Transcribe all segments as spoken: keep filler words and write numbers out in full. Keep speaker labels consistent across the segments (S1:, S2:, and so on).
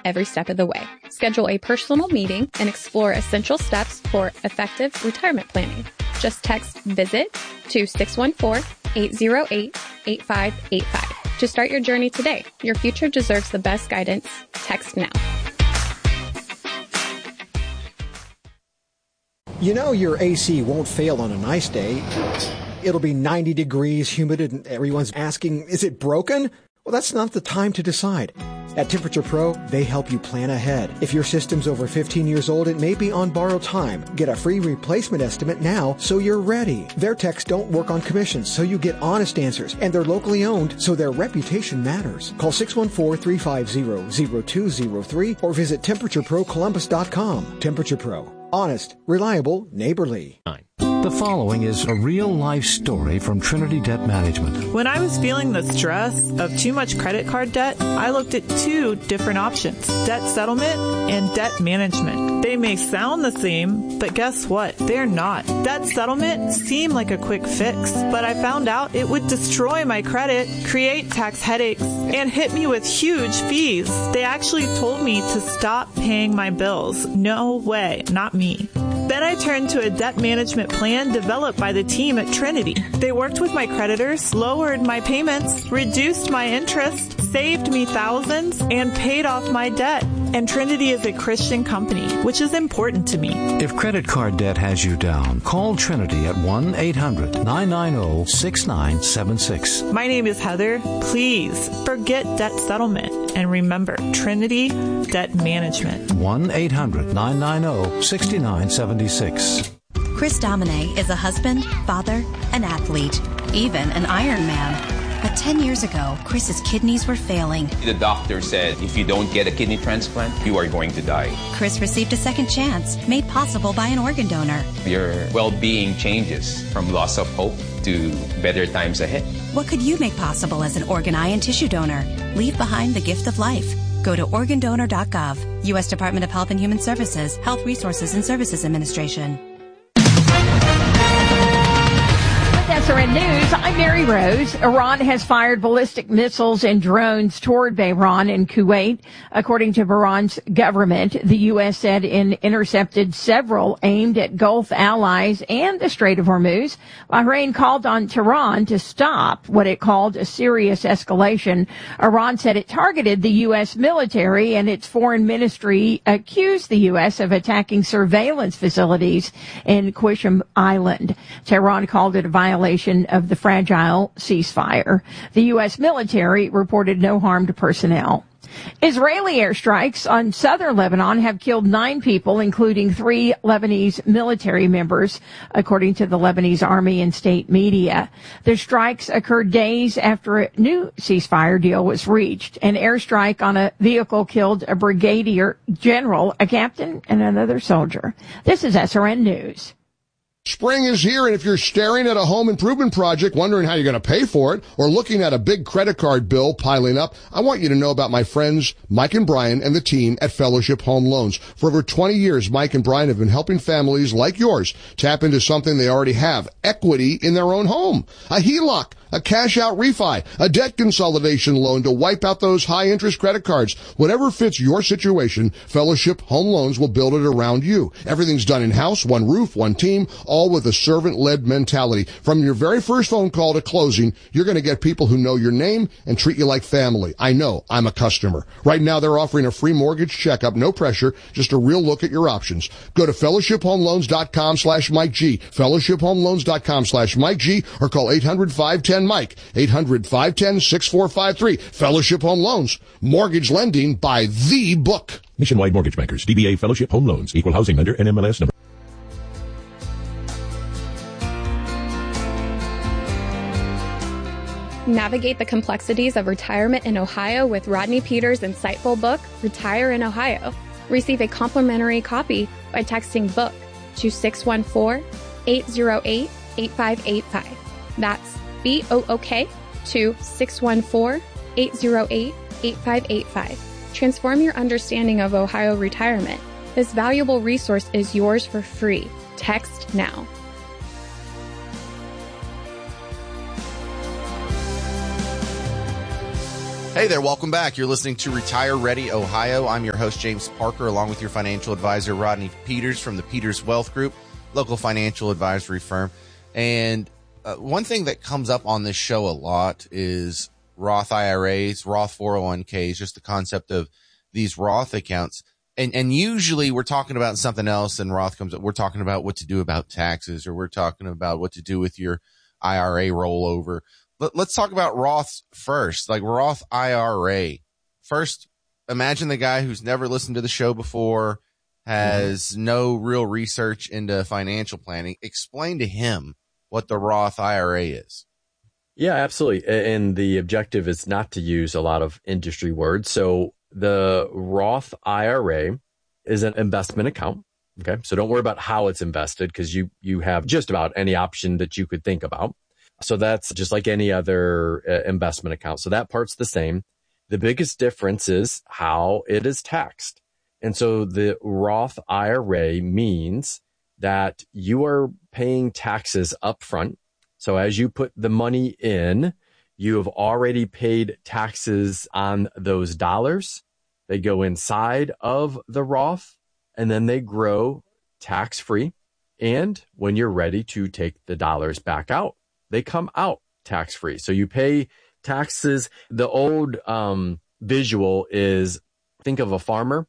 S1: every step of the way. Schedule a personal meeting and explore essential steps for effective retirement planning. Just text VISIT to six one four, eight zero eight, eight five eight five to start your journey today. Your future deserves the best guidance. Text now.
S2: You know your A C won't fail on a nice day. It'll be ninety degrees, humid, and everyone's asking, is it broken? Well, that's not the time to decide. At Temperature Pro, they help you plan ahead. If your system's over fifteen years old, it may be on borrowed time. Get a free replacement estimate now so you're ready. Their techs don't work on commissions, so you get honest answers. And they're locally owned, so their reputation matters. Call six one four, three five zero, zero two zero three or visit temperature pro columbus dot com. Temperature Pro. Honest, reliable, neighborly.
S3: The following is a real-life story from Trinity Debt Management.
S4: When I was feeling the stress of too much credit card debt, I looked at two different options, debt settlement and debt management. They may sound the same, but guess what? They're not. Debt settlement seemed like a quick fix, but I found out it would destroy my credit, create tax headaches, and hit me with huge fees. They actually told me to stop paying my bills. No way, not me. Then I turned to a debt management plan developed by the team at Trinity. They worked with my creditors, lowered my payments, reduced my interest, saved me thousands, and paid off my debt. And Trinity is a Christian company, which is important to me.
S3: If credit card debt has you down, call Trinity at one eight hundred, nine nine zero, six nine seven six.
S4: My name is Heather. Please forget debt settlement and remember Trinity Debt Management.
S3: one eight hundred, nine nine zero, six nine seven six.
S5: Chris Domine is a husband, father, an athlete, even an Ironman. But ten years ago, Chris's kidneys were failing.
S6: The doctor said, if you don't get a kidney transplant, you are going to die.
S5: Chris received a second chance, made possible by an organ donor.
S6: Your well-being changes from loss of hope to better times ahead.
S5: What could you make possible as an organ, eye, and tissue donor? Leave behind the gift of life. Go to organ donor dot gov. U S Department of Health and Human Services, Health Resources and Services Administration.
S7: S R N News, I'm Mary Rose. Iran has fired ballistic missiles and drones toward Bahrain and Kuwait. According to Bahrain's government, the U S said it intercepted several aimed at Gulf allies and the Strait of Hormuz. Bahrain called on Tehran to stop what it called a serious escalation. Iran said it targeted the U S military, and its foreign ministry accused the U S of attacking surveillance facilities in Qushm Island. Tehran called it a violation of the fragile ceasefire. The U S military reported no harm to personnel. Israeli airstrikes on southern Lebanon have killed nine people, including three Lebanese military members, according to the Lebanese army and state media. The strikes occurred days after a new ceasefire deal was reached. An airstrike on a vehicle killed a brigadier general, a captain, and another soldier. This is S R N News.
S8: Spring is here, and if you're staring at a home improvement project, wondering how you're going to pay for it, or looking at a big credit card bill piling up, I want you to know about my friends Mike and Brian and the team at Fellowship Home Loans. For over twenty years, Mike and Brian have been helping families like yours tap into something they already have, equity in their own home. A H E L O C, a cash-out refi, a debt consolidation loan to wipe out those high-interest credit cards. Whatever fits your situation, Fellowship Home Loans will build it around you. Everything's done in-house, one roof, one team, all with a servant-led mentality. From your very first phone call to closing, you're going to get people who know your name and treat you like family. I know. I'm a customer. Right now, they're offering a free mortgage checkup, no pressure, just a real look at your options. Go to fellowship home loans dot com slash Mike G, fellowship home loans dot com slash Mike G, or call eight hundred, five one zero, Mike, eight hundred, five one zero, six four five three. Fellowship Home Loans. Mortgage lending by the book.
S9: Nationwide Mortgage Bankers, D B A Fellowship Home Loans, Equal Housing Lender, N M L S number.
S1: Navigate the complexities of retirement in Ohio with Rodney Peters' insightful book, Retire in Ohio. Receive a complimentary copy by texting BOOK to six one four, eight zero eight, eight five eight five. That's B O O K to six one four, eight zero eight, eight five eight five. Transform your understanding of Ohio retirement. This valuable resource is yours for free. Text now.
S10: Hey there, welcome back. You're listening to Retire Ready Ohio. I'm your host, James Parker, along with your financial advisor, Rodney Peters from the Peters Wealth Group, local financial advisory firm. And uh, one thing that comes up on this show a lot is Roth I R As, Roth four oh one k's, just the concept of these Roth accounts. And and usually we're talking about something else and Roth comes up. We're talking about what to do about taxes, or we're talking about what to do with your I R A rollover. But let's talk about Roths first, like Roth I R A. First, imagine the guy who's never listened to the show before, has mm-hmm. no real research into financial planning. Explain to him what the Roth I R A is.
S11: Yeah, absolutely. And the objective is not to use a lot of industry words. So the Roth I R A is an investment account. Okay. So don't worry about how it's invested, because you, you have just about any option that you could think about. So that's just like any other uh, investment account. So that part's the same. The biggest difference is how it is taxed. And so the Roth I R A means that you are paying taxes upfront. So as you put the money in, you have already paid taxes on those dollars. They go inside of the Roth, and then they grow tax-free. And when you're ready to take the dollars back out, they come out tax-free. So you pay taxes. The old um, visual is, think of a farmer,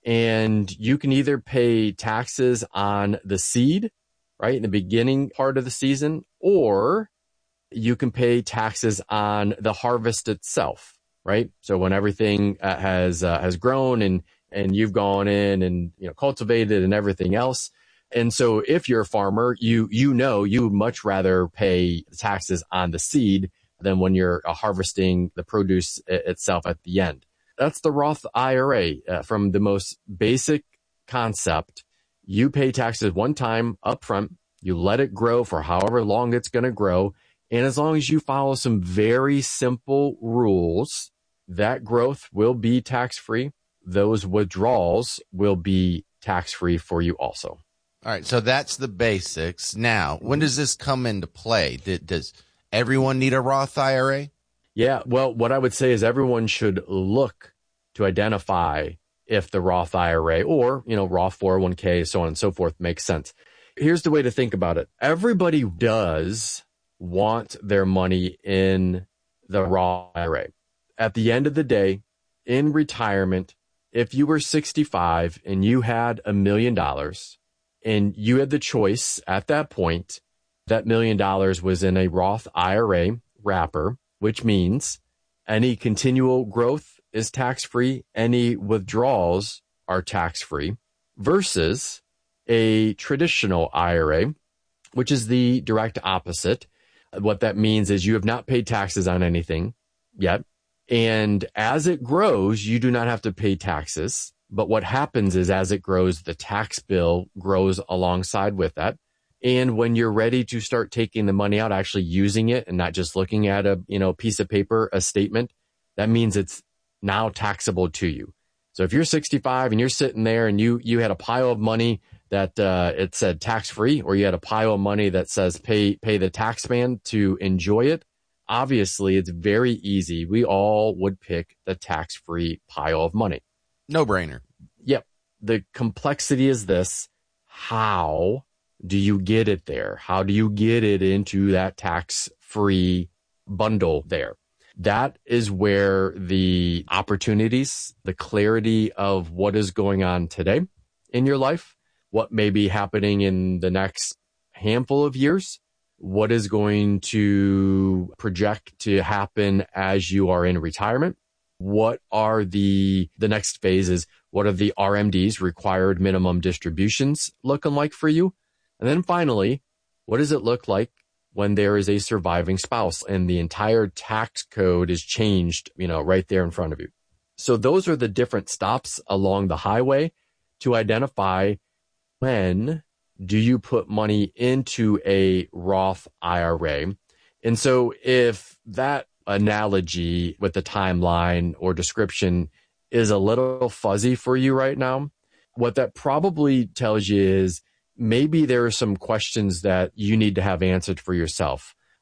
S11: and you can either pay taxes on the seed, right, in the beginning part of the season, or you can pay taxes on the harvest itself, right? So when everything uh, has uh, has grown and and you've gone in and you know cultivated and everything else. And so if you're a farmer, you you know you would much rather pay taxes on the seed than when you're uh, harvesting the produce itself at the end. That's the Roth I R A. Uh, from the most basic concept, you pay taxes one time up front, you let it grow for however long it's going to grow, and as long as you follow some very simple rules, that growth will be tax-free. Those withdrawals will be tax-free for you also.
S10: All right, so that's the basics. Now, when does this come into play? Does everyone need a Roth I R A?
S11: Yeah, well, what I would say is everyone should look to identify if the Roth I R A or, you know, Roth four oh one k, so on and so forth makes sense. Here's the way to think about it. Everybody does want their money in the Roth I R A. At the end of the day, in retirement, if you were sixty-five and you had a million dollars and you had the choice at that point, that million dollars was in a Roth I R A wrapper, which means any continual growth is tax-free, any withdrawals are tax-free, versus a traditional I R A, which is the direct opposite. What that means is you have not paid taxes on anything yet. And as it grows, you do not have to pay taxes. But what happens is as it grows, the tax bill grows alongside with that. And when you're ready to start taking the money out, actually using it and not just looking at a, you know, piece of paper, a statement, that means it's now taxable to you. So if you're sixty-five and you're sitting there and you, you had a pile of money that, uh, it said tax free, or you had a pile of money that says pay, pay the tax man to enjoy it, obviously it's very easy. We all would pick the tax free pile of money.
S10: No brainer.
S11: Yep. The complexity is this: how do you get it there? How do you get it into that tax-free bundle there? That is where the opportunities, the clarity of what is going on today in your life, what may be happening in the next handful of years, what is going to project to happen as you are in retirement, what are the the next phases, what are the R M Ds, required minimum distributions, looking like for you? And then finally, what does it look like when there is a surviving spouse and the entire tax code is changed, you know, right there in front of you? So those are the different stops along the highway to identify when do you put money into a Roth I R A. And so if that analogy with the timeline or description is a little fuzzy for you right now, what that probably tells you is maybe there are some questions that you need to have answered for yourself.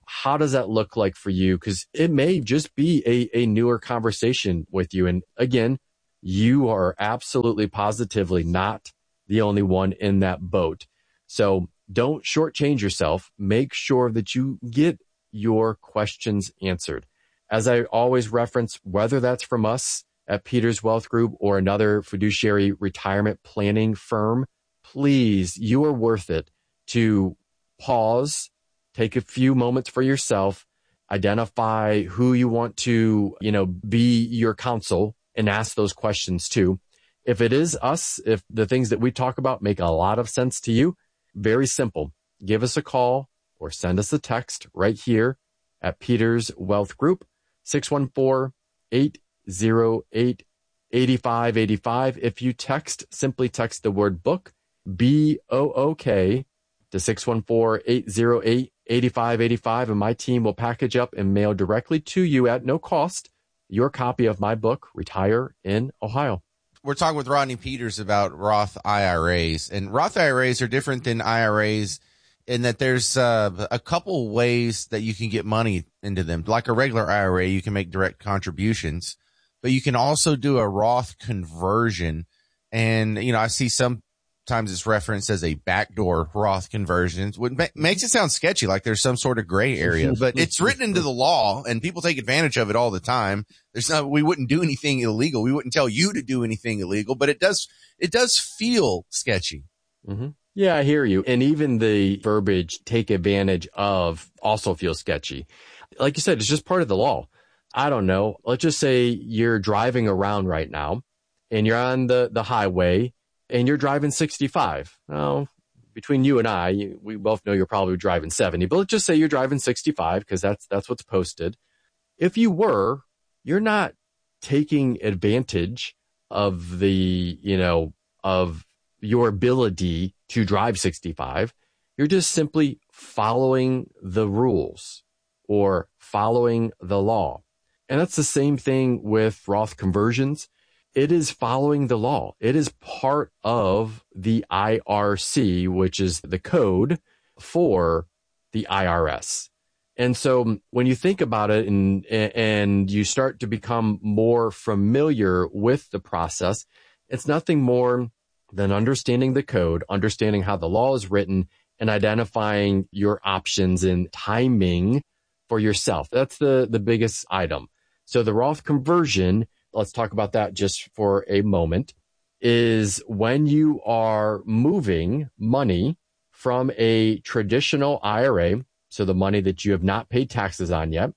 S11: how does that look like for you? Because it may just be a, a newer conversation with you. And again, you are absolutely positively not the only one in that boat. So don't shortchange yourself. Make sure that you get your questions answered. As I always reference, whether that's from us at Peters Wealth Group or another fiduciary retirement planning firm, please, you are worth it to pause, take a few moments for yourself, identify who you want to, you know, be your counsel and ask those questions too. If it is us, if the things that we talk about make a lot of sense to you, very simple. Give us a call or send us a text right here at Peters Wealth Group, six one four, eight zero eight, eight five eight five. If you text, simply text the word book, B O O K, to six one four, eight zero eight, eight five eight five, and my team will package up and mail directly to you at no cost your copy of my book, Retire in Ohio.
S10: We're talking with Rodney Peters about Roth I R As, and Roth I R As are different than I R As in that there's uh, a couple ways that you can get money into them. Like a regular I R A, you can make direct contributions, but you can also do a Roth conversion. And, you know, I see sometimes it's referenced as a backdoor Roth conversion, which makes it sound sketchy, like there's some sort of gray area, but it's written into the law and people take advantage of it all the time. There's no, we wouldn't do anything illegal. We wouldn't tell you to do anything illegal, but it does, it does feel sketchy.
S11: Mm-hmm. Yeah, I hear you. And even the verbiage take advantage of also feels sketchy. Like you said, it's just part of the law. I don't know. Let's just say you're driving around right now and you're on the, the highway and you're driving sixty-five. Well, between you and I, we both know you're probably driving seventy, but let's just say you're driving sixty-five because that's, that's what's posted. If you were, you're not taking advantage of the, you know, of your ability to drive sixty-five. You're just simply following the rules or following the law. And that's the same thing with Roth conversions. It is following the law. It is part of the I R C, which is the code for the I R S. And so when you think about it and, and you start to become more familiar with the process, it's nothing more than understanding the code, understanding how the law is written, and identifying your options and timing for yourself. That's the, the biggest item. So the Roth conversion, let's talk about that just for a moment, is when you are moving money from a traditional I R A, so the money that you have not paid taxes on yet,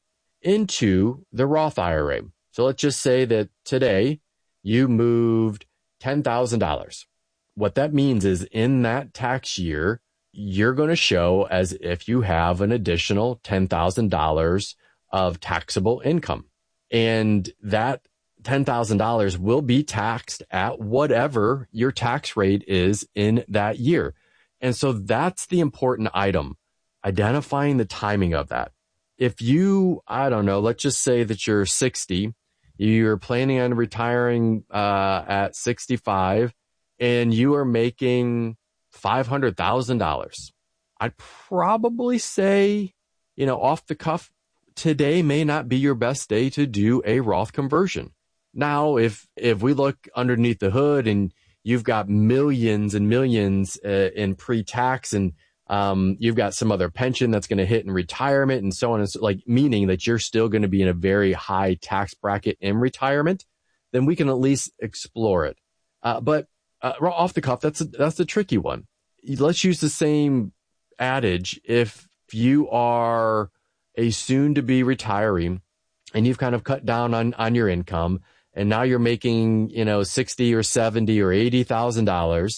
S11: into the Roth I R A. So let's just say that today you moved ten thousand dollars. What that means is in that tax year, you're going to show as if you have an additional ten thousand dollars of taxable income. And that ten thousand dollars will be taxed at whatever your tax rate is in that year. And so that's the important item, identifying the timing of that. If you, I don't know, let's just say that you're sixty, you're planning on retiring uh, at sixty-five, and you are making five hundred thousand dollars. I'd probably say, you know, off the cuff, today may not be your best day to do a Roth conversion. Now, if if we look underneath the hood and you've got millions and millions uh, in pre-tax and um, you've got some other pension that's going to hit in retirement and so on, and so, like meaning that you're still going to be in a very high tax bracket in retirement, then we can at least explore it. Uh, but uh, off the cuff, that's a, that's a tricky one. Let's use the same adage. If you are a soon-to-be retiree and you've kind of cut down on, on your income, and now you're making, you know, sixty or seventy or eighty thousand dollars,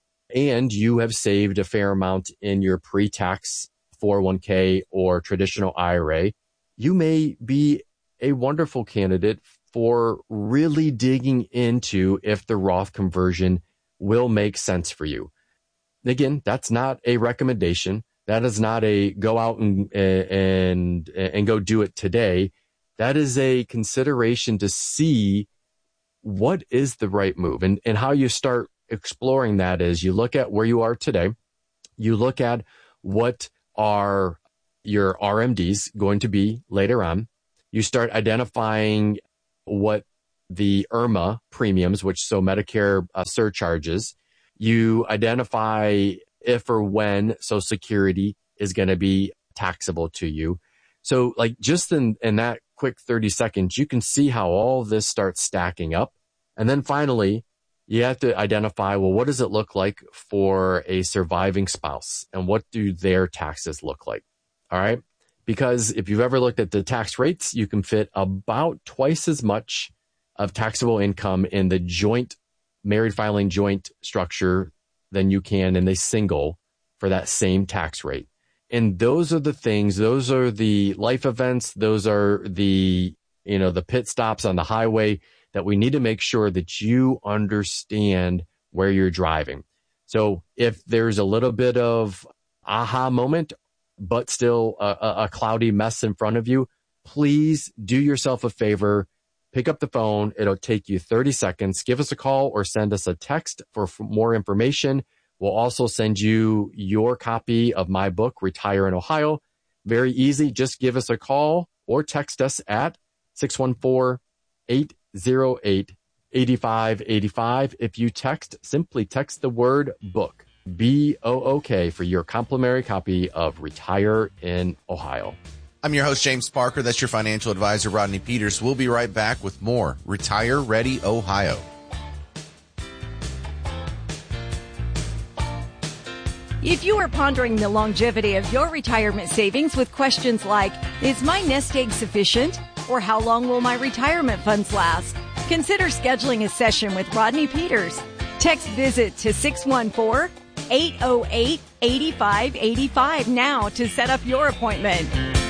S11: and you have saved a fair amount in your pre-tax four oh one k or traditional I R A, you may be a wonderful candidate for really digging into if the Roth conversion will make sense for you. Again, that's not a recommendation. That is not a go out and and and go do it today. That is a consideration to see what is the right move. And, and how you start exploring that is you look at where you are today. You look at what are your R M Ds going to be later on. You start identifying what the I R M A premiums, which so Medicare uh, surcharges. You identify if or when Social Security is going to be taxable to you. So like just in, in that quick thirty seconds, you can see how all this starts stacking up. And then finally, you have to identify, well, what does it look like for a surviving spouse? And what do their taxes look like? All right. Because if you've ever looked at the tax rates, you can fit about twice as much of taxable income in the joint married filing joint structure than you can in the single for that same tax rate. And those are the things, those are the life events, those are the, you know, the pit stops on the highway that we need to make sure that you understand where you're driving. So if there's a little bit of aha moment, but still a, a cloudy mess in front of you, please do yourself a favor. Pick up the phone. It'll take you thirty seconds. Give us a call or send us a text for, for more information. We'll also send you your copy of my book, Retire in Ohio. Very easy. Just give us a call or text us at six one four, eight zero eight, eight five eight five. If you text, simply text the word book, B O O K, for your complimentary copy of Retire in Ohio.
S10: I'm your host, James Parker. That's your financial advisor, Rodney Peters. We'll be right back with more Retire Ready Ohio.
S12: If you are pondering the longevity of your retirement savings with questions like, is my nest egg sufficient? Or how long will my retirement funds last? Consider scheduling a session with Rodney Peters. Text VISIT to six one four, eight zero eight, eight five eight five now to set up your appointment.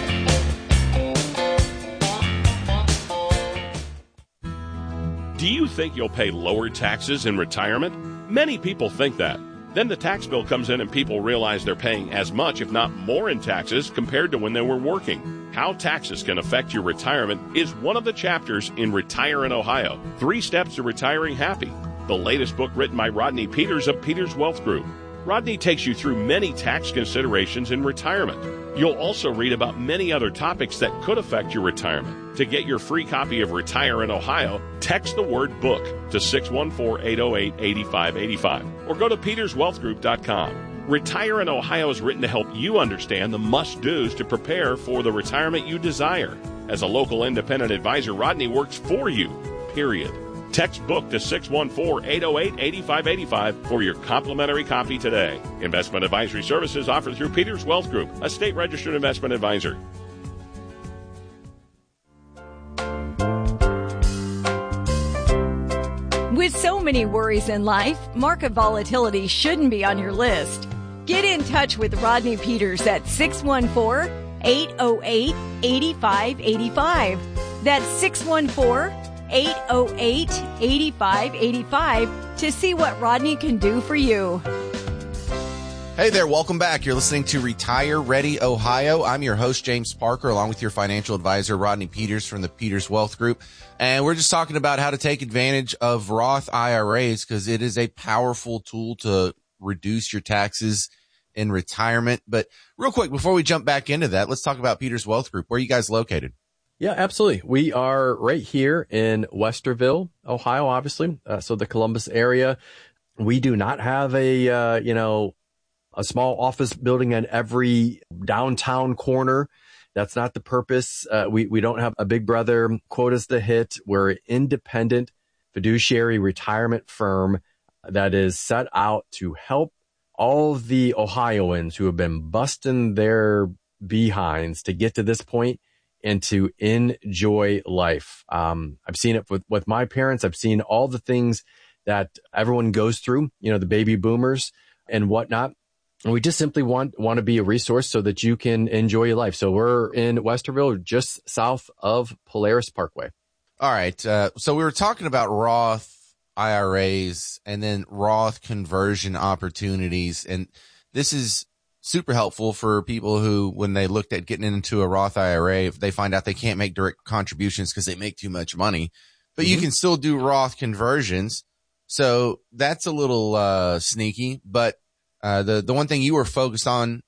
S13: Do you think you'll pay lower taxes in retirement? Many people think that. Then the tax bill comes in and people realize they're paying as much, if not more, in taxes compared to when they were working. How taxes can affect your retirement is one of the chapters in Retire in Ohio, Three Steps to Retiring Happy, the latest book written by Rodney Peters of Peters Wealth Group. Rodney takes you through many tax considerations in retirement. You'll also read about many other topics that could affect your retirement. To get your free copy of Retire in Ohio, text the word book to six one four, eight zero eight, eight five eight five or go to peters wealth group dot com. Retire in Ohio is written to help you understand the must-dos to prepare for the retirement you desire. As a local independent advisor, Rodney works for you, period. Text book to six one four, eight zero eight, eight five eight five for your complimentary copy today. Investment advisory services offered through Peters Wealth Group, a state-registered investment advisor.
S12: With so many worries in life, market volatility shouldn't be on your list. Get in touch with Rodney Peters at six one four, eight zero eight, eight five eight five. That's six one four, eight zero eight, eight five eight five to see what Rodney can do for you.
S10: Hey there, welcome back. You're listening to Retire Ready Ohio. I'm your host, James Parker, along with your financial advisor, Rodney Peters from the Peters Wealth Group. And we're just talking about how to take advantage of Roth I R As because it is a powerful tool to reduce your taxes in retirement. But real quick, before we jump back into that, let's talk about Peters Wealth Group. Where are you guys located?
S11: Yeah, absolutely. We are right here in Westerville, Ohio, obviously. Uh, so the Columbus area. We do not have a, uh, you know, a small office building in every downtown corner. That's not the purpose. Uh, we, we don't have a big brother quotas to hit. We're an independent fiduciary retirement firm that is set out to help all of the Ohioans who have been busting their behinds to get to this point and to enjoy life. Um, I've seen it with, with my parents. I've seen all the things that everyone goes through, you know, the baby boomers and whatnot. And we just simply want, want to be a resource so that you can enjoy your life. So we're in Westerville, just south of Polaris Parkway.
S10: All right. Uh, so we were talking about Roth I R As and then Roth conversion opportunities. And this is super helpful for people who, when they looked at getting into a Roth I R A, if they find out they can't make direct contributions because they make too much money, but mm-hmm. you can still do Roth conversions. So that's a little uh, sneaky, but Uh, the, the one thing you were focused on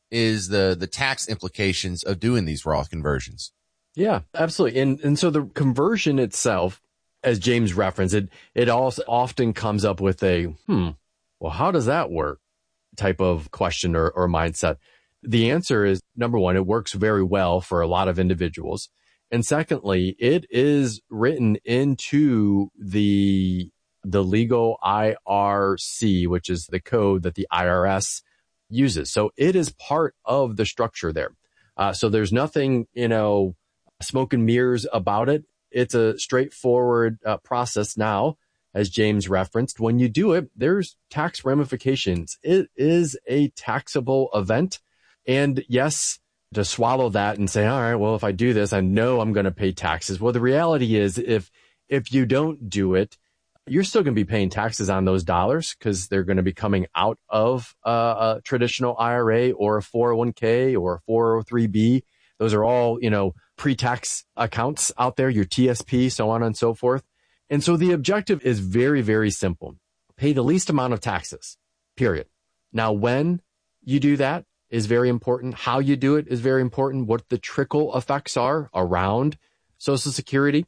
S10: is the, the tax implications of doing these Roth conversions.
S11: Yeah, absolutely. And, and so the conversion itself, as James referenced, it, it also often comes up with a, hmm, well, how does that work type of question or, or mindset. The answer is, number one, it works very well for a lot of individuals. And secondly, it is written into the, the legal I R C, which is the code that the I R S uses. So it is part of the structure there. Uh, so there's nothing, you know, smoke and mirrors about it. It's a straightforward uh, process now. As James referenced, when you do it, there's tax ramifications. It is a taxable event. And yes, to swallow that and say, all right, well, if I do this, I know I'm going to pay taxes. Well, the reality is if, if you don't do it, you're still going to be paying taxes on those dollars because they're going to be coming out of uh, a traditional I R A or a four oh one k or a four oh three b. Those are all, you know, pre-tax accounts out there, your T S P, so on and so forth. And so the objective is very, very simple. Pay the least amount of taxes, period. Now, when you do that is very important. How you do it is very important. What the trickle effects are around Social Security.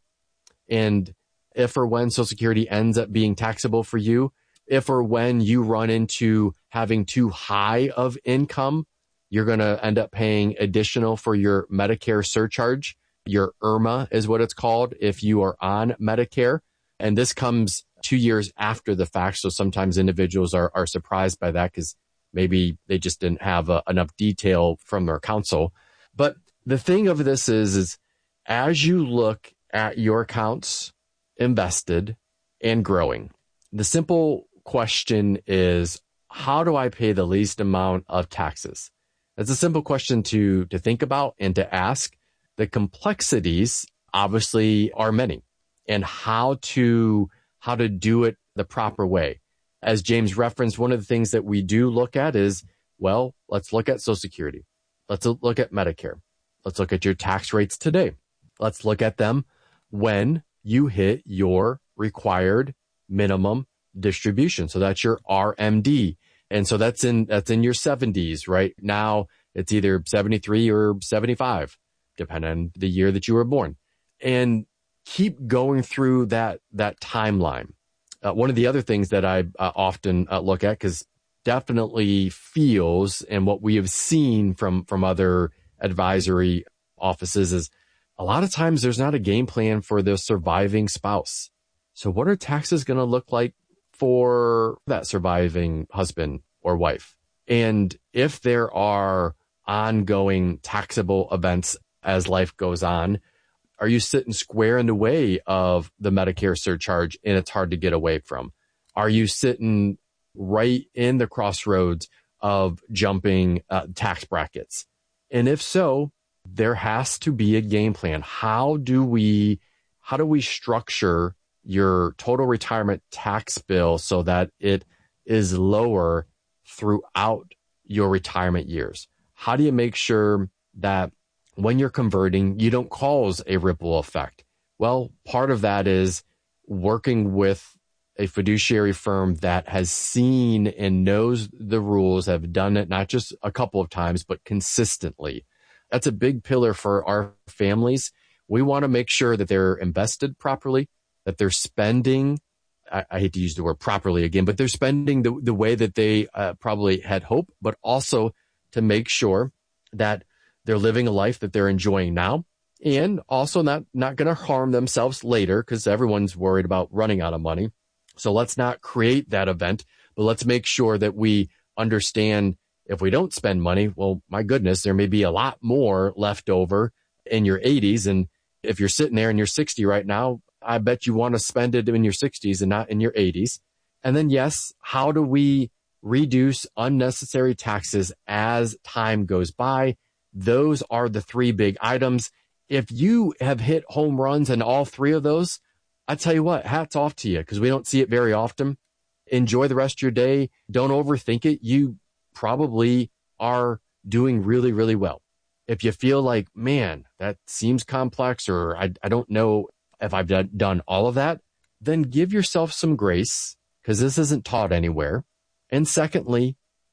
S11: And if or when Social Security ends up being taxable for you, if or when you run into having too high of income, you're going to end up paying additional for your Medicare surcharge. Your I R M A is what it's called if you are on Medicare. And this comes two years after the fact. So sometimes individuals are, are surprised by that because maybe they just didn't have uh, enough detail from their counsel. But the thing of this is, is as you look at your accounts invested and growing, the simple question is, how do I pay the least amount of taxes? That's a simple question to, to think about and to ask. The complexities obviously are many, and how to, how to do it the proper way. As James referenced, one of the things that we do look at is, well, let's look at Social Security. Let's look at Medicare. Let's look at your tax rates today. Let's look at them when you hit your required minimum distribution. So that's your R M D. And so that's in, that's in your seventies, right? Now it's either seventy-three or seventy-five, depending on the year that you were born. And keep going through that, that timeline. Uh, one of the other things that I uh, often uh, look at, because definitely feels, and what we have seen from, from other advisory offices, is a lot of times there's not a game plan for the surviving spouse. So what are taxes going to look like for that surviving husband or wife? And if there are ongoing taxable events as life goes on, are you sitting square in the way of the Medicare surcharge and it's hard to get away from? Are you sitting right in the crossroads of jumping uh, tax brackets? And if so, there has to be a game plan. How do we, how do we structure your total retirement tax bill so that it is lower throughout your retirement years? How do you make sure that when you're converting, you don't cause a ripple effect? Well, part of that is working with a fiduciary firm that has seen and knows the rules, have done it not just a couple of times, but consistently. That's a big pillar for our families. We want to make sure that they're invested properly, that they're spending, I, I hate to use the word properly again, but they're spending the, the way that they uh, probably had hoped, but also to make sure that they're living a life that they're enjoying now, and also not, not going to harm themselves later, because everyone's worried about running out of money. So let's not create that event, but let's make sure that we understand if we don't spend money, well, my goodness, there may be a lot more left over in your eighties. And if you're sitting there and you're sixty right now, I bet you want to spend it in your sixties and not in your eighties. And then, yes, how do we reduce unnecessary taxes as time goes by? Those are the three big items. If you have hit home runs in all three of those, I tell you what, hats off to you, because we don't see it very often. Enjoy the rest of your day. Don't overthink it. You probably are doing really, really well. If you feel like, man, that seems complex, or I, I don't know if I've done, done all of that, then give yourself some grace, because this isn't taught anywhere. And secondly,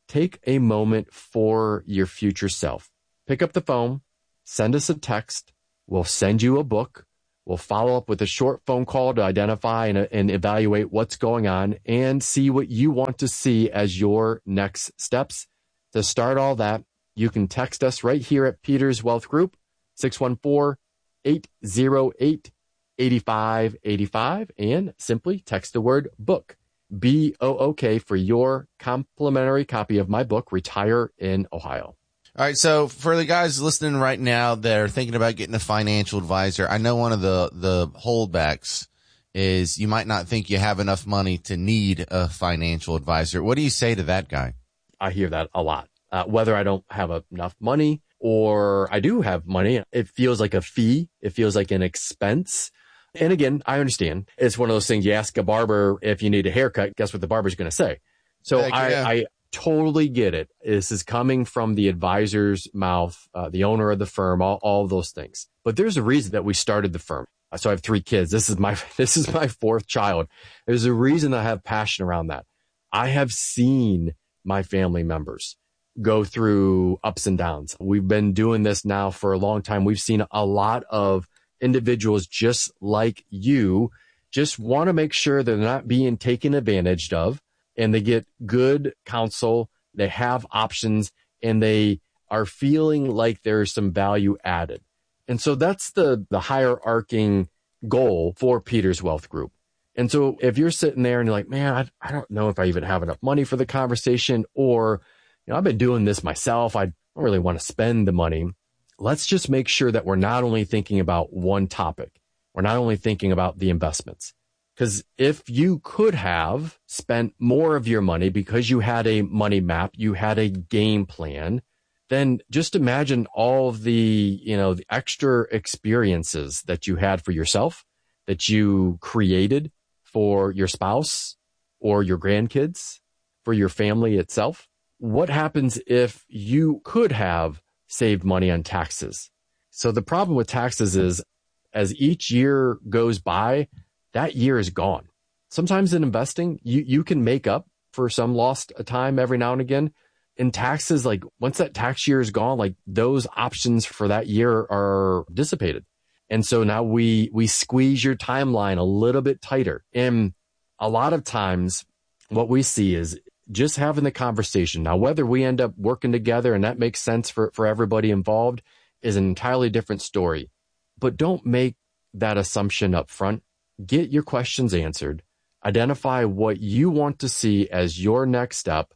S11: take a moment for your future self. Pick up the phone, send us a text. We'll send you a book. We'll follow up with a short phone call to identify and, and evaluate what's going on and see what you want to see as your next steps. To start all that, you can text us right here at Peters Wealth Group, six one four, eight zero eight, eight five eight five, and simply text the word book, B O O K, for your complimentary copy of my book, Retire in Ohio.
S10: All right, so for the guys listening right now that are thinking about getting a financial advisor, I know one of the, the holdbacks is you might not think you have enough money to need a financial advisor. What do you say to that guy?
S11: I hear that a lot. Uh, whether I don't have enough money or I do have money, it feels like a fee. It feels like an expense. And again, I understand. It's one of those things you ask a barber if you need a haircut, guess what the barber's going to say? So
S10: Heck,
S11: I,
S10: yeah.
S11: I totally get it. This is coming from the advisor's mouth, uh, the owner of the firm, all, all of those things. But there's a reason that we started the firm. So I have three kids. This is my, this is my fourth child. There's a reason I have passion around that. I have seen my family members go through ups and downs. We've been doing this now for a long time. We've seen a lot of individuals just like you just want to make sure they're not being taken advantage of, and they get good counsel. They have options, and they are feeling like there's some value added. And so that's the, the higher arcing goal for Peters Wealth Group. And so if you're sitting there and you're like, man, I, I don't know if I even have enough money for the conversation, or, you know, I've been doing this myself, I don't really want to spend the money. Let's just make sure that we're not only thinking about one topic. We're not only thinking about the investments. Because if you could have spent more of your money because you had a money map, you had a game plan, then just imagine all of the, you know, the extra experiences that you had for yourself, that you created for your spouse or your grandkids, for your family itself. What happens if you could have saved money on taxes? So the problem with taxes is as each year goes by, that year is gone. Sometimes in investing, you, you can make up for some lost time every now and again. In taxes, like once that tax year is gone, like those options for that year are dissipated. And so now we, we squeeze your timeline a little bit tighter. And a lot of times what we see is just having the conversation. Now, whether we end up working together and that makes sense for, for everybody involved is an entirely different story. But don't make that assumption up front. Get your questions answered. Identify what you want to see as your next step.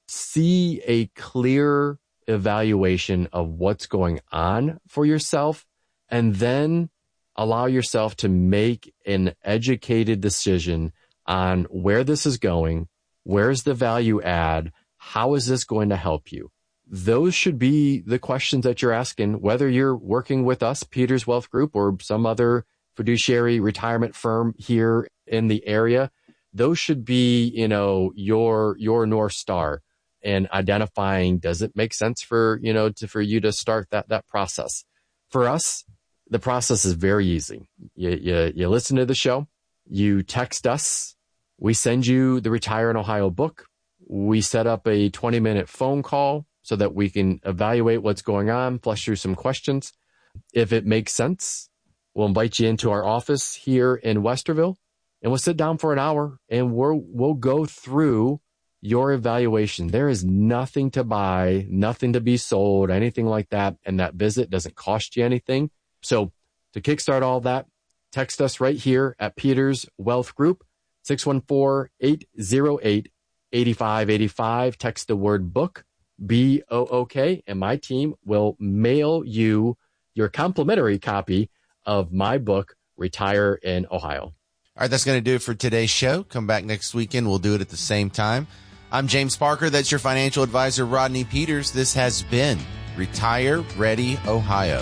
S11: See a clear evaluation of what's going on for yourself, and then allow yourself to make an educated decision on where this is going, where's the value add, how is this going to help you? Those should be the questions that you're asking, whether you're working with us, Peters Wealth Group, or some other fiduciary retirement firm here in the area. Those should be, you know, your, your North Star, and identifying, does it make sense for, you know, to, for you to start that, that process? For us, the process is very easy. You, you, you listen to the show, you text us, we send you the Retire in Ohio book. We set up a twenty minute phone call so that we can evaluate what's going on, flush through some questions. If it makes sense, we'll invite you into our office here in Westerville, and we'll sit down for an hour and we'll, we'll go through your evaluation. There is nothing to buy, nothing to be sold, anything like that. And that visit doesn't cost you anything. So to kickstart all that, text us right here at Peters Wealth Group, six one four, eight zero eight, eight five eight five. Text the word book, B O O K, and my team will mail you your complimentary copy of my book, Retire in Ohio.
S10: All right, that's going to do it for today's show. Come back next weekend. We'll do it at the same time. I'm James Parker. That's your financial advisor, Rodney Peters. This has been Retire Ready Ohio.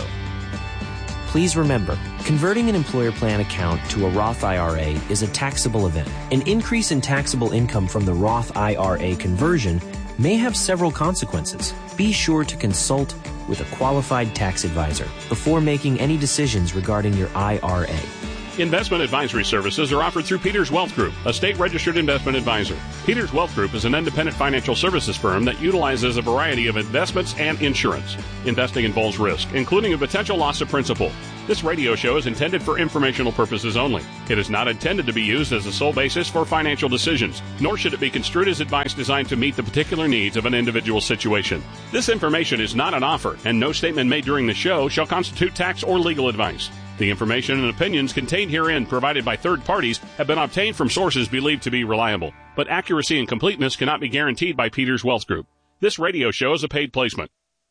S14: Please remember, converting an employer plan account to a Roth I R A is a taxable event. An increase in taxable income from the Roth I R A conversion may have several consequences. Be sure to consult with a qualified tax advisor before making any decisions regarding your I R A.
S13: Investment advisory services are offered through Peters Wealth Group, a state-registered investment advisor. Peters Wealth Group is an independent financial services firm that utilizes a variety of investments and insurance. Investing involves risk, including a potential loss of principal. This radio show is intended for informational purposes only. It is not intended to be used as the sole basis for financial decisions, nor should it be construed as advice designed to meet the particular needs of an individual situation. This information is not an offer, and no statement made during the show shall constitute tax or legal advice. The information and opinions contained herein provided by third parties have been obtained from sources believed to be reliable, but accuracy and completeness cannot be guaranteed by Peters Wealth Group. This radio show is a paid placement.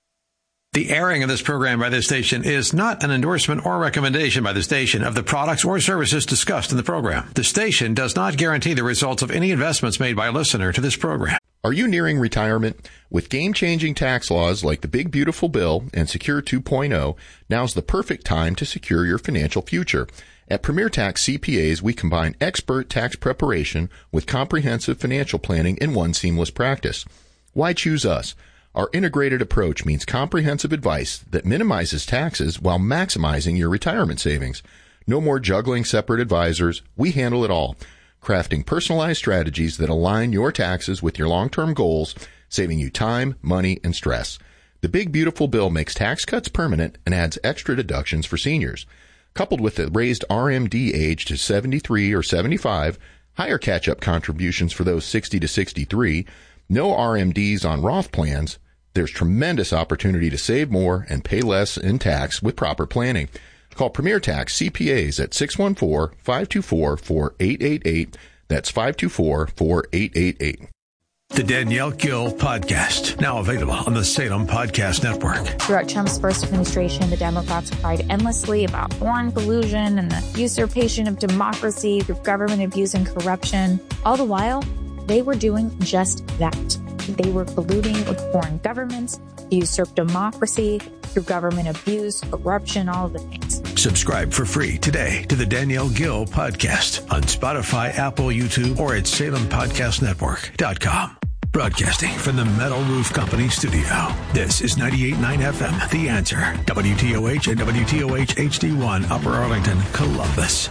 S15: The airing of this program by this station is not an endorsement or recommendation by the station of the products or services discussed in the program. The station does not guarantee the results of any investments made by a listener to this program.
S16: Are you nearing retirement? With game-changing tax laws like the Big Beautiful Bill and Secure two point oh, now's the perfect time to secure your financial future. At Premier Tax C P As, we combine expert tax preparation with comprehensive financial planning in one seamless practice. Why choose us? Our integrated approach means comprehensive advice that minimizes taxes while maximizing your retirement savings. No more juggling separate advisors. We handle it all, crafting personalized strategies that align your taxes with your long-term goals, saving you time, money, and stress. The Big Beautiful Bill makes tax cuts permanent and adds extra deductions for seniors. Coupled with the raised R M D age to seventy-three or seventy-five, higher catch-up contributions for those sixty to sixty-three, no R M Ds on Roth plans, there's tremendous opportunity to save more and pay less in tax with proper planning. Call Premier Tax C P As at six one four, five two four, four eight eight eight. That's five two four, four eight eight eight.
S15: The Danielle Gill Podcast, now available on the Salem Podcast Network.
S17: Throughout Trump's first administration, the Democrats cried endlessly about foreign collusion and the usurpation of democracy through government abuse and corruption. All the while, they were doing just that. They were colluding with foreign governments, usurp democracy through government abuse, corruption, all of the things.
S15: Subscribe for free today to the Danielle Gill Podcast on Spotify, Apple, YouTube, or at salem podcast network dot com. Broadcasting from the Metal Roof Company studio. This is ninety-eight point nine F M, The Answer, W T O H and W T O H H D one, Upper Arlington, Columbus.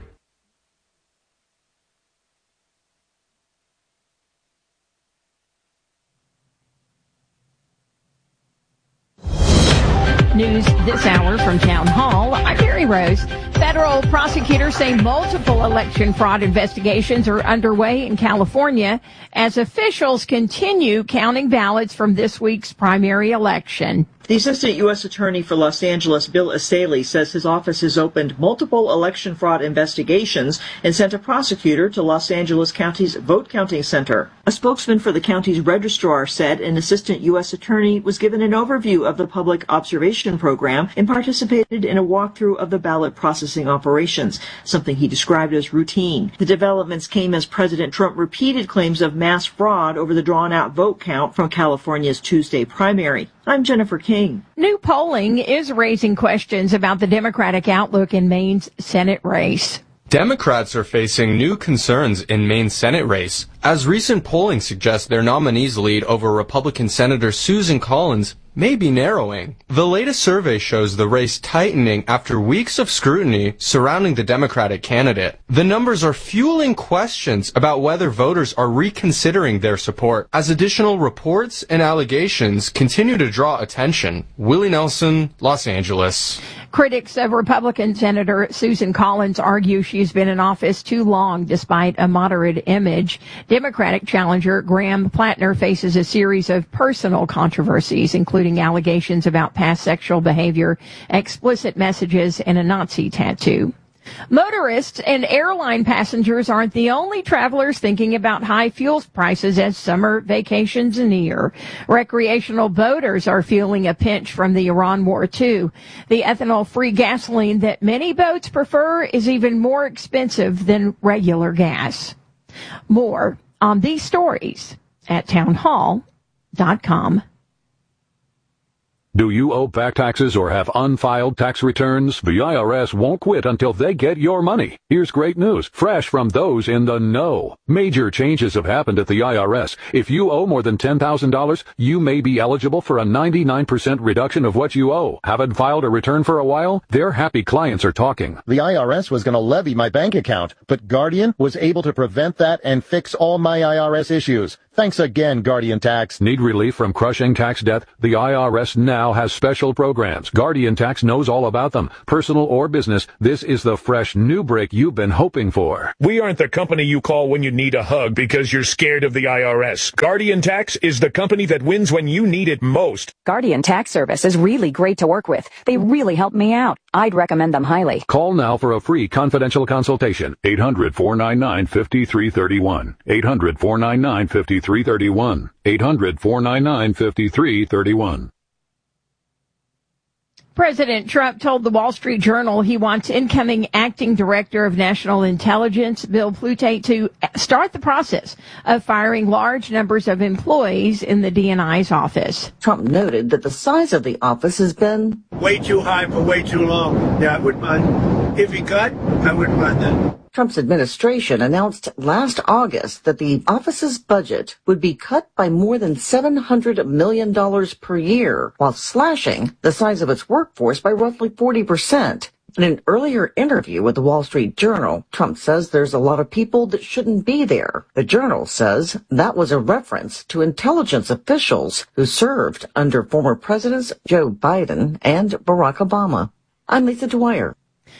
S7: News this hour from Town Hall. I'm Mary Rose. Federal prosecutors say multiple election fraud investigations are underway in California as officials continue counting ballots from this week's primary election.
S18: The Assistant U S Attorney for Los Angeles, Bill Asaley, says his office has opened multiple election fraud investigations and sent a prosecutor to Los Angeles County's vote counting center. A spokesman for the county's registrar said an Assistant U S Attorney was given an overview of the public observation program and participated in a walkthrough of the ballot processing operations, something he described as routine. The developments came as President Trump repeated claims of mass fraud over the drawn-out vote count from California's Tuesday primary. I'm Jennifer King.
S7: New polling is raising questions about the Democratic outlook in Maine's Senate race.
S19: Democrats are facing new concerns in Maine's Senate race, as recent polling suggests their nominees' lead over Republican Senator Susan Collins may be narrowing. The latest survey shows the race tightening after weeks of scrutiny surrounding the Democratic candidate. The numbers are fueling questions about whether voters are reconsidering their support as additional reports and allegations continue to draw attention. Willie Nelson, Los Angeles.
S7: Critics of Republican Senator Susan Collins argue she's been in office too long despite a moderate image. Democratic challenger Graham Plattner faces a series of personal controversies, including allegations about past sexual behavior, explicit messages, and a Nazi tattoo. Motorists and airline passengers aren't the only travelers thinking about high fuel prices as summer vacations near. Recreational boaters are feeling a pinch from the Iran war, too. The ethanol-free gasoline that many boats prefer is even more expensive than regular gas. More on these stories at town hall dot com.
S9: Do you owe back taxes or have unfiled tax returns? The I R S won't quit until they get your money. Here's great news, fresh from those in the know. Major changes have happened at the I R S. If you owe more than ten thousand dollars, you may be eligible for a ninety-nine percent reduction of what you owe. Haven't filed a return for a while? Their happy clients are talking.
S20: The I R S was going to levy my bank account, but Guardian was able to prevent that and fix all my I R S issues. Thanks again, Guardian Tax.
S9: Need relief from crushing tax debt? The I R S now has special programs. Guardian Tax knows all about them. Personal or business, this is the fresh new break you've been hoping for.
S21: We aren't the company you call when you need a hug because you're scared of the I R S. Guardian Tax is the company that wins when you need it most.
S22: Guardian Tax Service is really great to work with. They really helped me out. I'd recommend them highly.
S9: Call now for a free confidential consultation. eight hundred, four nine nine, five three three one. eight hundred, four nine nine, five three three one. eight hundred, four nine nine, five three three one.
S7: President Trump told the Wall Street Journal he wants incoming acting director of national intelligence, Bill Plute, to start the process of firing large numbers of employees in the D N I's office.
S23: Trump noted that the size of the office has been
S24: way too high for way too long. Yeah, I wouldn't mind. If he cut, I wouldn't mind that.
S23: Trump's administration announced last August that the office's budget would be cut by more than seven hundred million dollars per year, while slashing the size of its workforce by roughly forty percent. In an earlier interview with the Wall Street Journal, Trump says there's a lot of people that shouldn't be there. The Journal says that was a reference to intelligence officials who served under former presidents Joe Biden and Barack Obama. I'm Lisa Dwyer.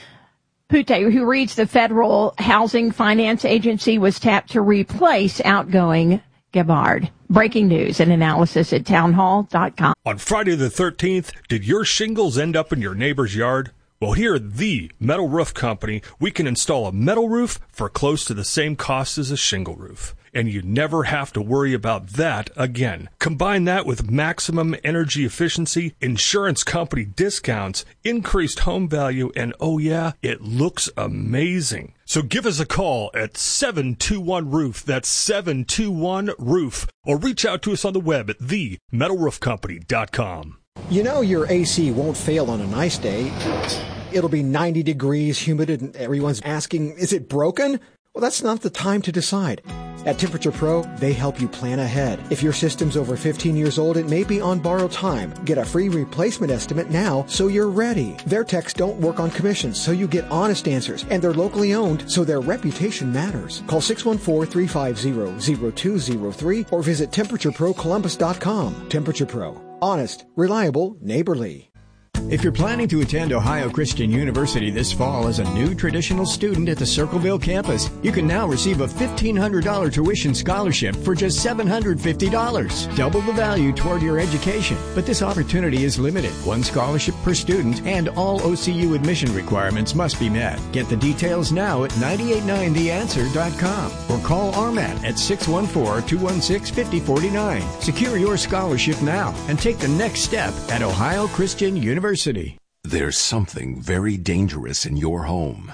S7: Plute, who reads the Federal Housing Finance Agency, was tapped to replace outgoing Gabbard. Breaking news and analysis at townhall dot com.
S25: On Friday the thirteenth, did your shingles end up in your neighbor's yard? Well, here at the Metal Roof Company, we can install a metal roof for close to the same cost as a shingle roof. And you never have to worry about that again. Combine that with maximum energy efficiency, insurance company discounts, increased home value, and oh yeah, it looks amazing. So give us a call at seven two one roof. That's seven two one roof. Or reach out to us on the web at the metal roof company dot com.
S2: You know your A C won't fail on a nice day. It'll be ninety degrees, humid, and everyone's asking, is it broken? Well, that's not the time to decide. At Temperature Pro, they help you plan ahead. If your system's over fifteen years old, it may be on borrowed time. Get a free replacement estimate now so you're ready. Their techs don't work on commissions, so you get honest answers. And they're locally owned, so their reputation matters. Call six one four, three five zero, zero two zero three or visit temperature pro columbus dot com. Temperature Pro. Honest, reliable, neighborly.
S26: If you're planning to attend Ohio Christian University this fall as a new traditional student at the Circleville campus, you can now receive a fifteen hundred dollars tuition scholarship for just seven hundred fifty dollars. Double the value toward your education. But this opportunity is limited. One scholarship per student and all O C U admission requirements must be met. Get the details now at nine eight nine the answer dot com or call R M A T at six one four, two one six, five zero four nine. Secure your scholarship now and take the next step at Ohio Christian University.
S27: There's something very dangerous in your home.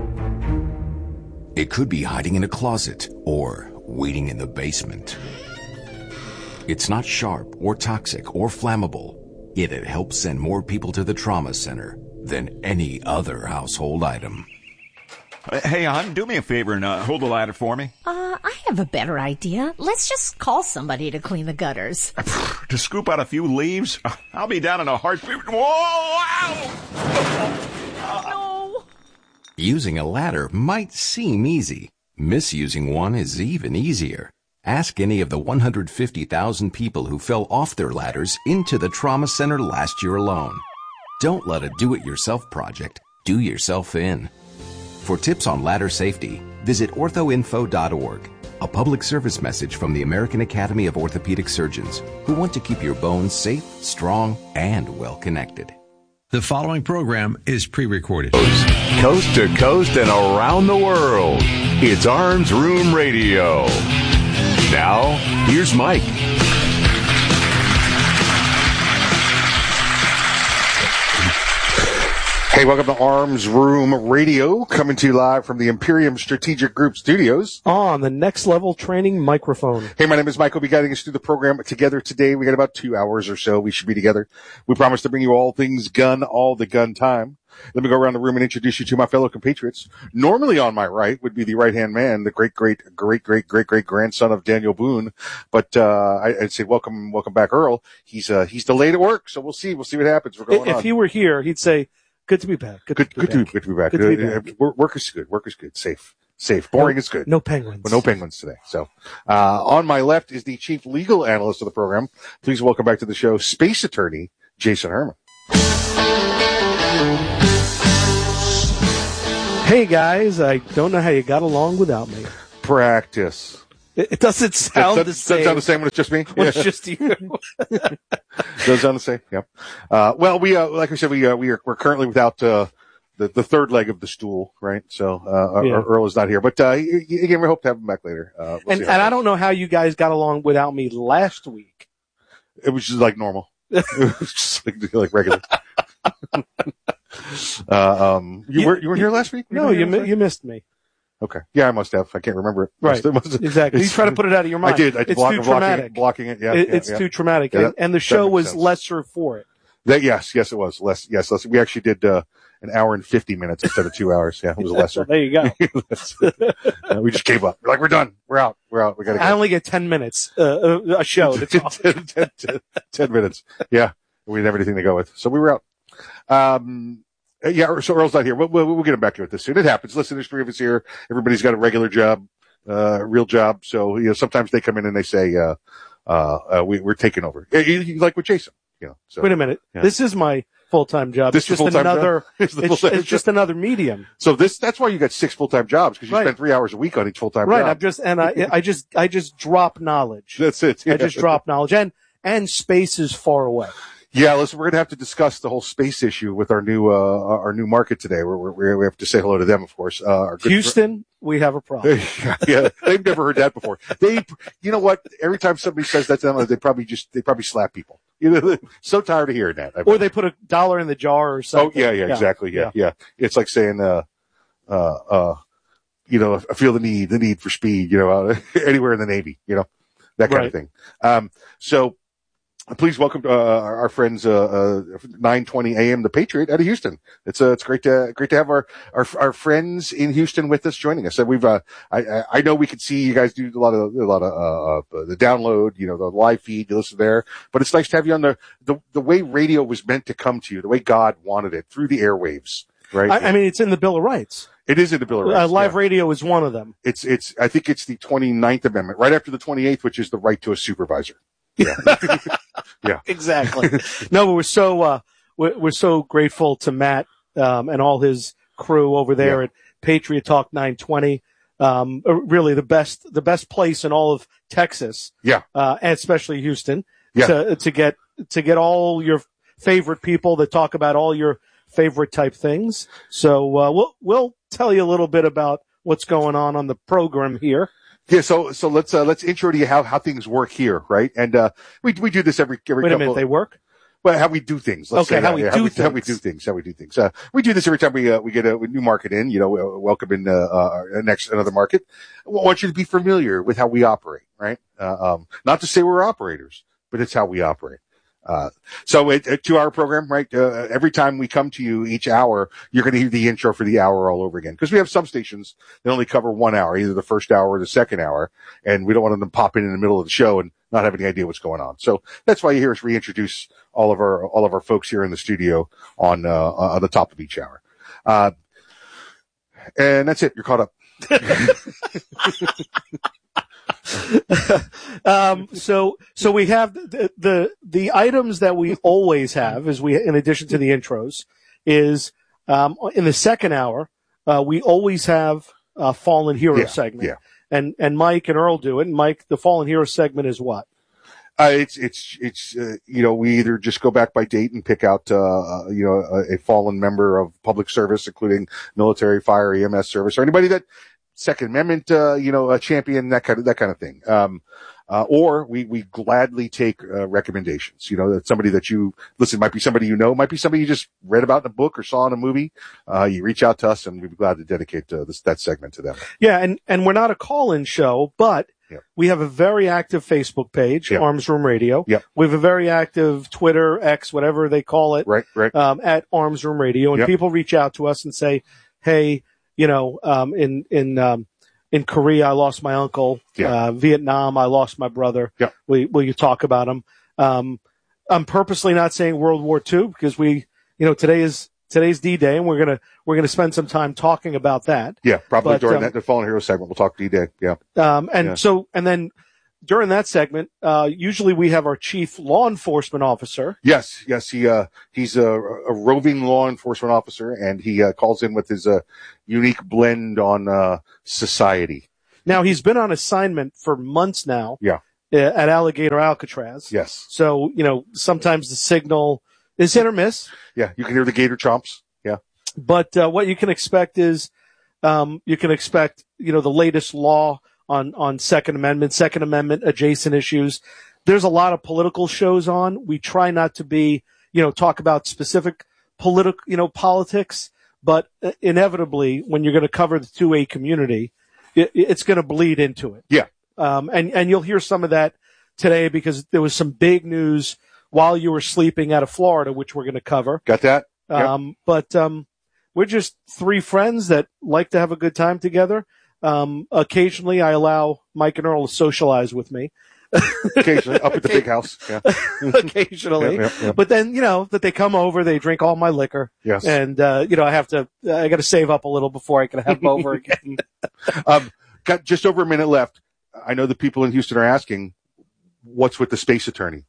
S27: It could be hiding in a closet or waiting in the basement. It's not sharp or toxic or flammable, yet it helps send more people to the trauma center than any other household item.
S28: Hey, hon, do me a favor and uh, hold the ladder for me.
S29: Uh, I have a better idea. Let's just call somebody to clean the gutters.
S28: To scoop out a few leaves? I'll be down in a heartbeat. Whoa! Ow!
S29: No!
S27: Using a ladder might seem easy. Misusing one is even easier. Ask any of the one hundred fifty thousand people who fell off their ladders into the trauma center last year alone. Don't let a do-it-yourself project do yourself in. For tips on ladder safety, visit ortho info dot org, a public service message from the American Academy of Orthopedic Surgeons, who want to keep your bones safe, strong, and well-connected.
S15: The following program is pre-recorded.
S30: Coast to coast and around the world, it's Arms Room Radio. Now, here's Mike.
S1: Hey, welcome to Arms Room Radio, coming to you live from the Imperium Strategic Group studios.
S3: On the Next Level Training microphone.
S1: Hey, my name is Mike. We'll be guiding us through the program together today. We got about two hours or so. We should be together. We promise to bring you all things gun, all the gun time. Let me go around the room and introduce you to my fellow compatriots. Normally on my right would be the right-hand man, the great, great, great, great, great, great grandson of Daniel Boone. But, uh, I, I'd say welcome, welcome back, Earl. He's, uh, he's delayed at work. So we'll see. We'll see what happens. We're going
S3: if
S1: on.
S3: If he were here, he'd say, good to be back. Good,
S1: good,
S3: to, be
S1: good,
S3: back.
S1: To, good to be back.
S3: Good to be back.
S1: Uh, work is good. Work is good. Safe. Safe. Boring
S3: no,
S1: is good.
S3: No penguins.
S1: But no penguins today. So, uh, on my left is the chief legal analyst of the program. Please welcome back to the show, space attorney, Jason Herman.
S3: Hey guys, I don't know how you got along without me.
S1: Practice.
S3: It, it doesn't sound
S1: does,
S3: the
S1: does,
S3: same.
S1: Does it sound the same when it's just me?
S3: When it's just you.
S1: Does sound the same? Yeah. Uh, well, we, uh, like I said, we, uh, we are, we're currently without, uh, the, the third leg of the stool, right? So, uh, yeah. Earl is not here, but, uh, again, we hope to have him back later. Uh, we'll
S3: and, and I don't know how you guys got along without me last week.
S1: It was just like normal. It was just like, like regular. uh, um, you, you were, you were here last week?
S3: You no, you, mi- you missed me.
S1: Okay. Yeah, I must have. I can't remember it.
S3: Right.
S1: Must have,
S3: exactly. You try to put it out of your mind.
S1: I did. I did.
S3: It's
S1: block,
S3: too
S1: blocking,
S3: traumatic.
S1: Blocking it. Yeah.
S3: It,
S1: yeah
S3: it's
S1: yeah.
S3: too traumatic.
S1: Yeah,
S3: and,
S1: that,
S3: and the show was
S1: sense.
S3: lesser for it.
S1: That, yes, yes, it was. Less, yes, less. We actually did, uh, an hour and fifty minutes instead of two hours. Yeah, it was lesser.
S3: There you go.
S1: uh, we just gave up. We're like, we're done. We're out. We're out. We gotta go.
S3: I only get ten minutes, uh, a show. To talk.
S1: ten, ten, ten, ten minutes. Yeah. We didn't have anything to go with. So we were out. Um, yeah, so Earl's not here. We'll, we'll, we'll get him back to it this soon. It happens. Listen, there's three of us here. Everybody's got a regular job, uh, real job. So, you know, sometimes they come in and they say, uh, uh, uh we, we're taking over. Like with Jason, you know. So,
S3: wait a minute. Yeah. This is my full-time job.
S1: This
S3: it's just another, it's,
S1: it's,
S3: it's just another medium.
S1: So this, that's why you got six full-time jobs, because you right. spend three hours a week on each full-time
S3: right.
S1: job.
S3: Right. I'm just, and I, I just, I just drop knowledge.
S1: That's it. Yeah.
S3: I just drop knowledge, and, and space is far away.
S1: Yeah, listen, we're going to have to discuss the whole space issue with our new, uh, our new market today. We're, we're, we have to say hello to them, of course. Uh, our good
S3: Houston, fr- we have a problem.
S1: Yeah, they've never heard that before. They, you know what? Every time somebody says that to them, they probably just, they probably slap people. You know, so tired of hearing that.
S3: Or they put a dollar in the jar or something.
S1: Oh, yeah, yeah, yeah. exactly. Yeah, yeah, yeah. It's like saying, uh, uh, uh, you know, I feel the need, the need for speed, you know, uh, anywhere in the Navy, you know, that kind right. of thing. Um, so, please welcome, uh, our, our friends, uh, uh, nine twenty a.m. The Patriot out of Houston. It's, uh, it's great to, great to have our, our, our friends in Houston with us joining us. So we've, uh, I, I know we could see you guys do a lot of, a lot of, uh, uh, the download, you know, the live feed, you listen there, but it's nice to have you on the, the, the way radio was meant to come to you, the way God wanted it, through the airwaves, right?
S3: I, I mean, it's in the Bill of Rights.
S1: It is in the Bill of Rights.
S3: Uh, live
S1: yeah.
S3: radio is one of them.
S1: It's, it's, I think it's the twenty-ninth Amendment, right after the twenty-eighth, which is the right to a supervisor. Yeah. Yeah.
S3: Exactly. No, but we're so, uh, we're, we're so grateful to Matt, um, and all his crew over there yeah. at Patriot Talk nine twenty. Um, really the best, the best place in all of Texas.
S1: Yeah.
S3: Uh, and especially Houston.
S1: Yeah.
S3: To, to get, to get all your favorite people that talk about all your favorite type things. So, uh, we'll, we'll tell you a little bit about what's going on on the program here.
S1: Yeah, so so let's uh, let's intro to you how, how things work here, right? And uh, we we do this every every.
S3: Wait
S1: couple
S3: a minute,
S1: of,
S3: they work?
S1: Well, how we do things. Let's
S3: okay,
S1: say
S3: how
S1: that.
S3: we
S1: yeah,
S3: do
S1: how we,
S3: things.
S1: How we do things. How we do things. Uh, we do this every time we uh, we get a, a new market in. You know, we welcome in uh, uh, next another market. We want you to be familiar with how we operate, right? Uh, um, not to say we're operators, but it's how we operate. Uh, so a, a two hour program, right? Uh, every time we come to you each hour, you're going to hear the intro for the hour all over again. Cause we have some stations that only cover one hour, either the first hour or the second hour. And we don't want them to pop in in the middle of the show and not have any idea what's going on. So that's why you hear us reintroduce all of our, all of our folks here in the studio on, uh, on the top of each hour. Uh, and that's it. You're caught up.
S3: um, so, so we have the, the, the items that we always have is we, in addition to the intros, is, um, in the second hour, uh, we always have a Fallen Hero
S1: yeah,
S3: segment.
S1: Yeah.
S3: And, and Mike and Earl do it. And Mike, the Fallen Hero segment is what?
S1: Uh, it's, it's, it's, uh, you know, we either just go back by date and pick out, uh, you know, a, a fallen member of public service, including military, fire, E M S service, or anybody that, Second Amendment, uh, you know, a champion, that kind of, that kind of thing. Um, Uh, or we, we gladly take, uh, recommendations. You know, that's somebody that you, listen, might be somebody you know, might be somebody you just read about in a book or saw in a movie. Uh, you reach out to us and we'd be glad to dedicate uh, this, that segment to them.
S3: Yeah. And, and we're not a call-in show, but
S1: yep.
S3: we have a very active Facebook page,
S1: yep.
S3: Arms Room Radio.
S1: Yep.
S3: We have a very active Twitter, X, whatever they call it.
S1: Right, right.
S3: Um, at Arms Room Radio. And
S1: yep.
S3: people reach out to us and say, hey, you know, um, in, in, um, in Korea, I lost my uncle.
S1: Yeah.
S3: Uh, Vietnam, I lost my brother.
S1: Yeah.
S3: Will, will you talk about him? Um, I'm purposely not saying World War Two because we, you know, today is, today's D-Day and we're going to, we're going to spend some time talking about that.
S1: Yeah. Probably
S3: but,
S1: during
S3: um,
S1: that, the Fallen Hero segment, we'll talk D-Day. Yeah.
S3: Um, and
S1: yeah.
S3: so, and then during that segment, uh, usually we have our chief law enforcement officer.
S1: Yes. Yes. He, uh, he's a, a roving law enforcement officer and he, uh, calls in with his, uh, unique blend on, uh, society.
S3: Now, he's been on assignment for months now.
S1: Yeah.
S3: At Alligator Alcatraz.
S1: Yes.
S3: So, you know, sometimes the signal is hit or miss.
S1: Yeah. You can hear the gator chomps. Yeah.
S3: But, uh, what you can expect is, um, you can expect, you know, the latest law on, on Second Amendment, Second Amendment adjacent issues. There's a lot of political shows on. We try not to be, you know, talk about specific political, you know, politics, but inevitably when you're going to cover the two A community, it, it's going to bleed into it.
S1: Yeah.
S3: Um, and, and you'll hear some of that today because there was some big news while you were sleeping out of Florida, which we're going to cover.
S1: Got that?
S3: Um,
S1: yep.
S3: but, um, we're just three friends that like to have a good time together. Um, occasionally I allow Mike and Earl to socialize with me.
S1: Occasionally, up at the big house. Yeah.
S3: Occasionally.
S1: Yep, yep, yep.
S3: But then, you know, that they come over, they drink all my liquor.
S1: Yes.
S3: And, uh, you know, I have to, I got to save up a little before I can have them over again.
S1: um, got just over a minute left. I know the people in Houston are asking, what's with the space attorney?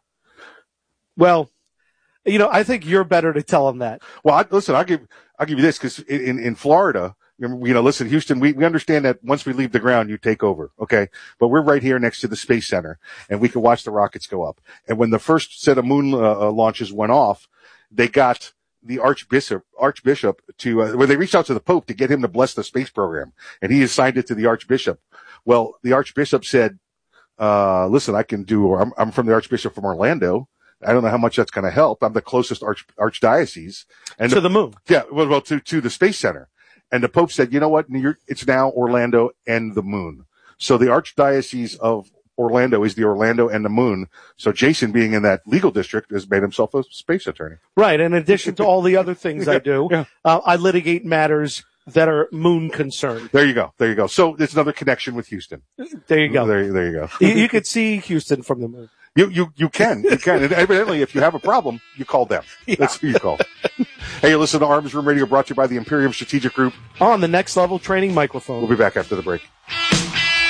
S3: Well, you know, I think you're better to tell them that.
S1: Well, I, listen, I'll give, I'll give you this because in, in Florida, you know, listen, Houston, we, we understand that once we leave the ground, you take over. Okay. But we're right here next to the Space Center and we can watch the rockets go up. And when the first set of moon uh, launches went off, they got the Archbishop, Archbishop to, uh, where they reached out to the Pope to get him to bless the space program. And he assigned it to the Archbishop. Well, the Archbishop said, uh, listen, I can do, I'm, I'm from the Archbishop from Orlando. I don't know how much that's going to help. I'm the closest arch, archdiocese. And
S3: to the, the moon.
S1: Yeah. Well, well, to, to the Space Center. And the Pope said, you know what? It's now Orlando and the moon. So the Archdiocese of Orlando is the Orlando and the moon. So Jason, being in that legal district, has made himself a space attorney.
S3: Right. In addition to all the other things I do,
S1: yeah.
S3: uh, I litigate matters that are moon concerned.
S1: There you go. There you go. So it's another connection with Houston.
S3: There you go.
S1: There, there you go.
S3: you, you could see Houston from the moon.
S1: You, you, you can, you can. And evidently, if you have a problem, you call them.
S3: Yeah.
S1: That's who you call. Hey, you listen to Arms Room Radio, brought to you by the Imperium Strategic Group.
S3: On the Next Level Training Microphone.
S1: We'll be back after the break.